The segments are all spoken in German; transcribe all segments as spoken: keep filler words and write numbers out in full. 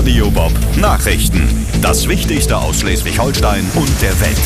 Radio Bob Nachrichten. Das Wichtigste aus Schleswig-Holstein und der Welt.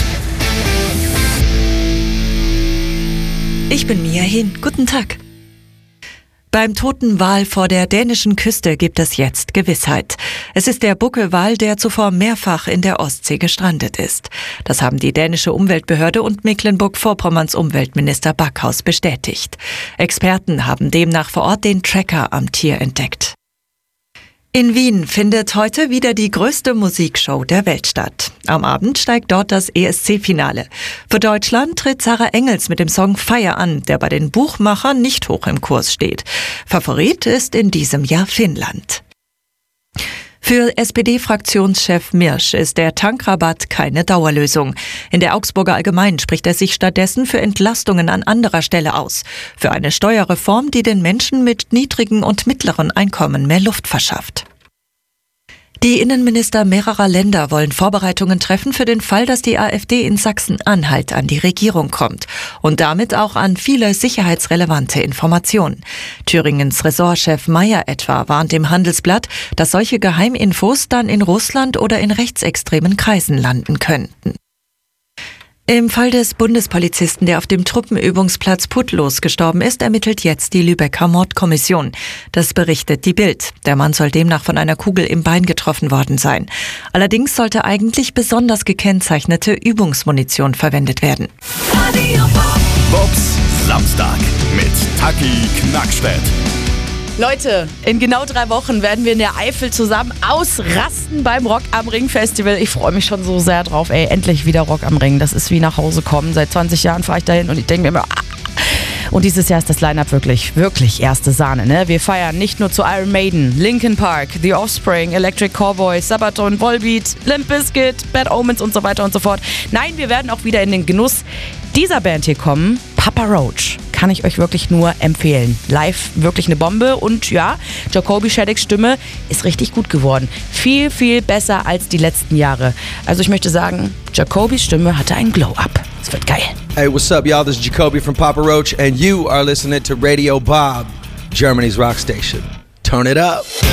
Ich bin Mia Hin. Guten Tag. Beim toten Wal vor der dänischen Küste gibt es jetzt Gewissheit. Es ist der Buckelwal, der zuvor mehrfach in der Ostsee gestrandet ist. Das haben die dänische Umweltbehörde und Mecklenburg-Vorpommerns Umweltminister Backhaus bestätigt. Experten haben demnach vor Ort den Tracker am Tier entdeckt. In Wien findet heute wieder die größte Musikshow der Welt statt. Am Abend steigt dort das E S C-Finale. Für Deutschland tritt Sarah Engels mit dem Song Fire an, der bei den Buchmachern nicht hoch im Kurs steht. Favorit ist in diesem Jahr Finnland. Für S P D-Fraktionschef Mirsch ist der Tankrabatt keine Dauerlösung. In der Augsburger Allgemeinen spricht er sich stattdessen für Entlastungen an anderer Stelle aus. Für eine Steuerreform, die den Menschen mit niedrigen und mittleren Einkommen mehr Luft verschafft. Die Innenminister mehrerer Länder wollen Vorbereitungen treffen für den Fall, dass die AfD in Sachsen-Anhalt an die Regierung kommt und damit auch an viele sicherheitsrelevante Informationen. Thüringens Ressortchef Mayer etwa warnt im Handelsblatt, dass solche Geheiminfos dann in Russland oder in rechtsextremen Kreisen landen könnten. Im Fall des Bundespolizisten, der auf dem Truppenübungsplatz Putlos gestorben ist, ermittelt jetzt die Lübecker Mordkommission. Das berichtet die Bild. Der Mann soll demnach von einer Kugel im Bein getroffen worden sein. Allerdings sollte eigentlich besonders gekennzeichnete Übungsmunition verwendet werden. Bobs Samstag mit Taki Knackstedt. Leute, in genau drei Wochen werden wir in der Eifel zusammen ausrasten beim Rock am Ring Festival. Ich freue mich schon so sehr drauf. Ey, endlich wieder Rock am Ring. Das ist wie nach Hause kommen. Seit zwanzig Jahren fahre ich dahin und ich denke mir immer, ah. Und dieses Jahr ist das Line-Up wirklich, wirklich erste Sahne. Ne? Wir feiern nicht nur zu Iron Maiden, Linkin Park, The Offspring, Electric Cowboy, Sabaton, Volbeat, Limp Bizkit, Bad Omens und so weiter und so fort. Nein, wir werden auch wieder in den Genuss dieser Band hier kommen, Papa Roach. Kann ich euch wirklich nur empfehlen. Live wirklich eine Bombe und ja, Jacoby Shaddix Stimme ist richtig gut geworden. Viel, viel besser als die letzten Jahre. Also ich möchte sagen, Jacobys Stimme hatte ein Glow-Up. Es wird geil. Hey, what's up, y'all? This is Jacoby from Papa Roach and you are listening to Radio Bob, Germany's rock station. Turn it up.